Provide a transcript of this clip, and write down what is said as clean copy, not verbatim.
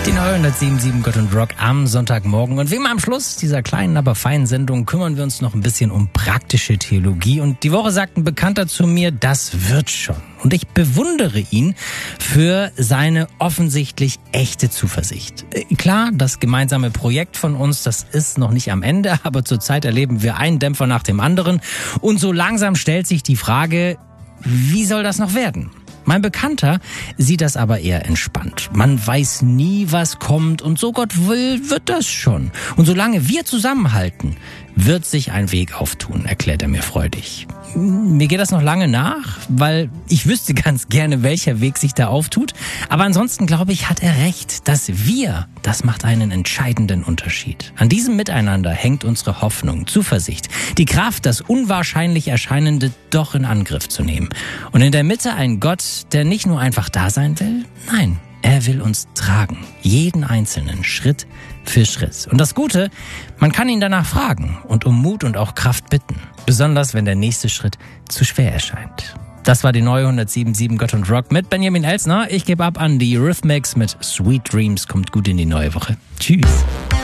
Die neue 107.7 Gott und Rock am Sonntagmorgen. Und wie immer am Schluss dieser kleinen, aber feinen Sendung kümmern wir uns noch ein bisschen um praktische Theologie. Und die Woche sagt ein Bekannter zu mir, das wird schon. Und ich bewundere ihn für seine offensichtlich echte Zuversicht. Klar, das gemeinsame Projekt von uns, das ist noch nicht am Ende, aber zurzeit erleben wir einen Dämpfer nach dem anderen. Und so langsam stellt sich die Frage, wie soll das noch werden? Mein Bekannter sieht das aber eher entspannt. Man weiß nie, was kommt und so Gott will, wird das schon. Und solange wir zusammenhalten, wird sich ein Weg auftun, erklärt er mir freudig. Mir geht das noch lange nach, weil ich wüsste ganz gerne, welcher Weg sich da auftut. Aber ansonsten glaube ich, hat er recht. Das Wir, das macht einen entscheidenden Unterschied. An diesem Miteinander hängt unsere Hoffnung, Zuversicht, die Kraft, das unwahrscheinlich Erscheinende doch in Angriff zu nehmen. Und in der Mitte ein Gott, der nicht nur einfach da sein will, nein, er will uns tragen, jeden einzelnen Schritt für Schritt. Und das Gute, man kann ihn danach fragen und um Mut und auch Kraft bitten. Besonders, wenn der nächste Schritt zu schwer erscheint. Das war die neue 107.7 Gott und Rock mit Benjamin Elsner. Ich gebe ab an die Eurythmics mit Sweet Dreams. Kommt gut in die neue Woche. Tschüss.